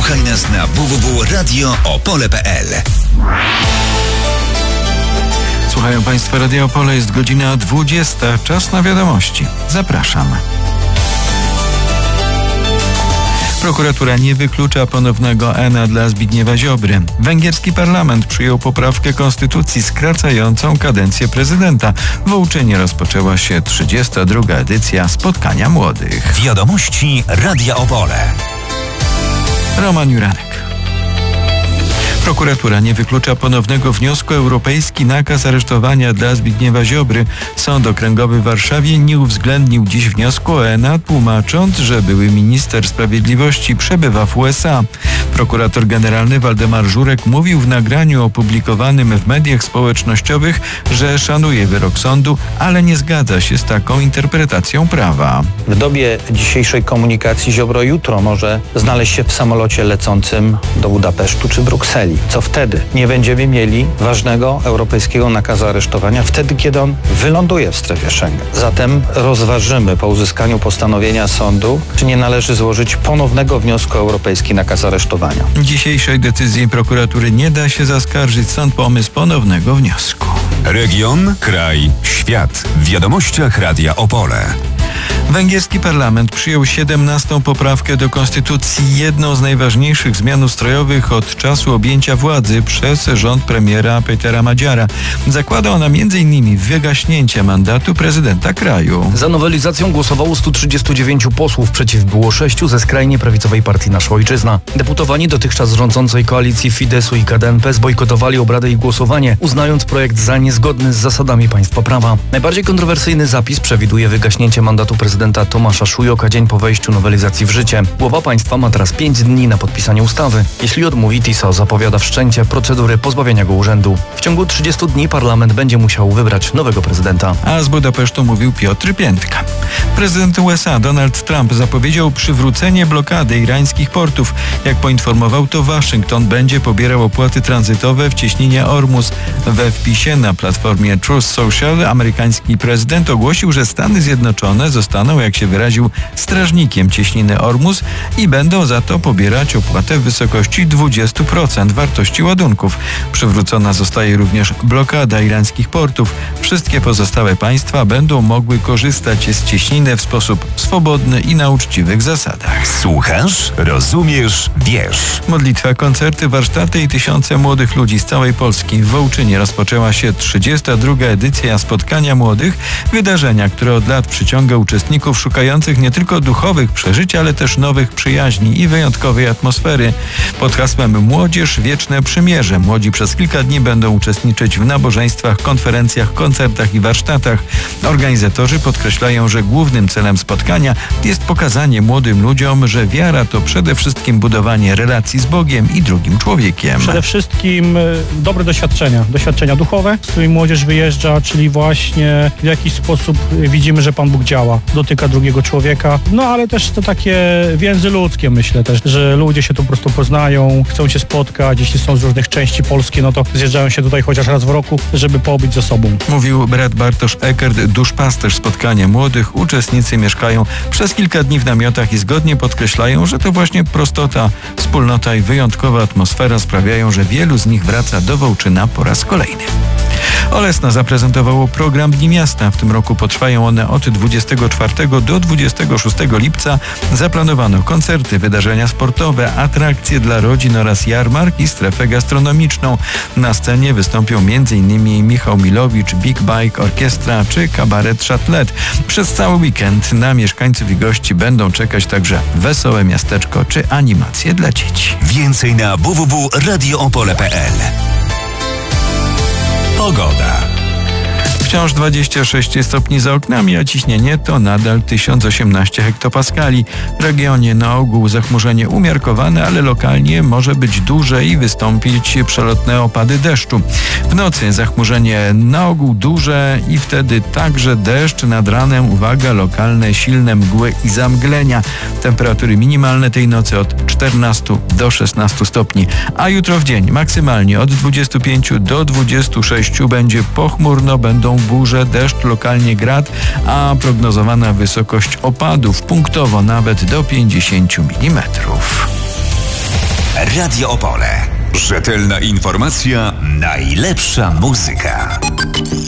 Słuchaj nas na www.radioopole.pl. Słuchają Państwo Radio Opole, jest godzina 20. Czas na wiadomości. Zapraszam. Prokuratura nie wyklucza ponownego ENA dla Zbigniewa Ziobry. Węgierski parlament przyjął poprawkę konstytucji skracającą kadencję prezydenta. W Wołczynie rozpoczęła się 32. edycja Spotkania Młodych. Wiadomości Radia Opole. Roman Juranek. Prokuratura nie wyklucza ponownego wniosku europejski nakaz aresztowania dla Zbigniewa Ziobry. Sąd Okręgowy w Warszawie nie uwzględnił dziś wniosku o ENA, tłumacząc, że były minister sprawiedliwości przebywa w USA. Prokurator generalny Waldemar Żurek mówił w nagraniu opublikowanym w mediach społecznościowych, że szanuje wyrok sądu, ale nie zgadza się z taką interpretacją prawa. W dobie dzisiejszej komunikacji Ziobro jutro może znaleźć się w samolocie lecącym do Budapesztu czy Brukseli. Co wtedy? Nie będziemy mieli ważnego europejskiego nakazu aresztowania wtedy, kiedy on wyląduje w strefie Schengen. Zatem rozważymy po uzyskaniu postanowienia sądu, czy nie należy złożyć ponownego wniosku o europejski nakaz aresztowania. Dzisiejszej decyzji prokuratury nie da się zaskarżyć. Sąd pomysł ponownego wniosku. Region, kraj, świat. W wiadomościach Radia Opole. Węgierski parlament przyjął 17. poprawkę do konstytucji, jedną z najważniejszych zmian ustrojowych od czasu objęcia władzy przez rząd premiera Petera Magyara. Zakłada ona m.in. wygaśnięcie mandatu prezydenta kraju. Za nowelizacją głosowało 139 posłów, przeciw było 6 ze skrajnie prawicowej partii Nasza Ojczyzna. Deputowani dotychczas rządzącej koalicji Fideszu i KDNP zbojkotowali obrady i głosowanie, uznając projekt za niezgodny z zasadami państwa prawa. Najbardziej kontrowersyjny zapis przewiduje wygaśnięcie mandatu prezydenta Tomasza Szujoka dzień po wejściu nowelizacji w życie. Głowa państwa ma teraz 5 dni na podpisanie ustawy. Jeśli odmówi, TISO zapowiada wszczęcie procedury pozbawienia go urzędu. W ciągu 30 dni parlament będzie musiał wybrać nowego prezydenta. A z Budapesztu mówił Piotr Piętka. Prezydent USA Donald Trump zapowiedział przywrócenie blokady irańskich portów. Jak poinformował, to Waszyngton będzie pobierał opłaty tranzytowe w cieśninie Ormus. We wpisie na platformie Truth Social amerykański prezydent ogłosił, że Stany Zjednoczone zostaną, jak się wyraził, strażnikiem cieśniny Ormus i będą za to pobierać opłatę w wysokości 20% wartości ładunków. Przywrócona zostaje również blokada irańskich portów. Wszystkie pozostałe państwa będą mogły korzystać z cieśniny w sposób swobodny i na uczciwych zasadach. Słuchasz, rozumiesz, wiesz. Modlitwa, koncerty, warsztaty i tysiące młodych ludzi z całej Polski. W Wołczynie rozpoczęła się 32. edycja Spotkania Młodych, wydarzenia, które od lat przyciąga uczestników szukających nie tylko duchowych przeżyć, ale też nowych przyjaźni i wyjątkowej atmosfery. Pod hasłem Młodzież Wieczne Przymierze młodzi przez kilka dni będą uczestniczyć w nabożeństwach, konferencjach, koncertach i warsztatach. Organizatorzy podkreślają, że głównym celem spotkania jest pokazanie młodym ludziom, że wiara to przede wszystkim budowanie relacji z Bogiem i drugim człowiekiem. Przede wszystkim dobre doświadczenia duchowe, z którymi młodzież wyjeżdża, czyli właśnie w jakiś sposób widzimy, że Pan Bóg działa, dotyka drugiego człowieka, no ale też to takie więzy ludzkie, myślę też, że ludzie się tu po prostu poznają, chcą się spotkać, jeśli są z różnych części Polski, no to zjeżdżają się tutaj chociaż raz w roku, żeby pobyć ze sobą. Mówił brat Bartosz Eckert, duszpasterz Spotkania Młodych. Uczestnicy mieszkają przez kilka dni w namiotach i zgodnie podkreślają, że to właśnie prostota, wspólnota i wyjątkowa atmosfera sprawiają, że wielu z nich wraca do Wołczyna po raz kolejny. Olesna zaprezentowało program Dni Miasta. W tym roku potrwają one od 24 do 26 lipca. Zaplanowano koncerty, wydarzenia sportowe, atrakcje dla rodzin oraz jarmark i strefę gastronomiczną. Na scenie wystąpią m.in. Michał Milowicz, Big Bike Orkiestra czy kabaret Szatlet. Przez cały weekend na mieszkańców i gości będą czekać także wesołe miasteczko czy animacje dla dzieci. Więcej na www.radioopole.pl. Pogoda. Wciąż 26 stopni za oknami, a ciśnienie to nadal 1018 hektopaskali. W regionie na ogół zachmurzenie umiarkowane, ale lokalnie może być duże i wystąpić przelotne opady deszczu. W nocy zachmurzenie na ogół duże i wtedy także deszcz. Nad ranem, uwaga, lokalne silne mgły i zamglenia. Temperatury minimalne tej nocy od 14 do 16 stopni. A jutro w dzień maksymalnie od 25 do 26 będzie pochmurno, będą burze, deszcz, lokalnie grad, a prognozowana wysokość opadów punktowo nawet do 50 mm. Radio Opole. Rzetelna informacja, najlepsza muzyka.